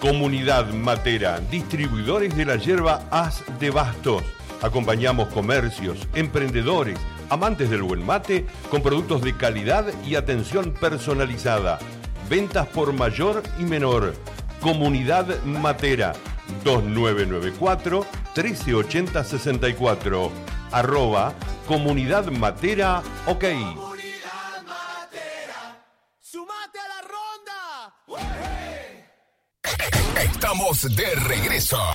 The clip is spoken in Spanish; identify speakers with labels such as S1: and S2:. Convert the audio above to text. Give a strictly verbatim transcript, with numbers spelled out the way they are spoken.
S1: Comunidad Matera, distribuidores de la yerba As de Bastos. Acompañamos comercios, emprendedores, amantes del buen mate con productos de calidad y atención personalizada. Ventas por mayor y menor. Comunidad Matera, dos nueve nueve cuatro, uno tres ocho cero seis cuatro. Arroba Comunidad Matera, ok.
S2: Comunidad Matera, ¡sumate a la ronda!
S3: Estamos de regreso.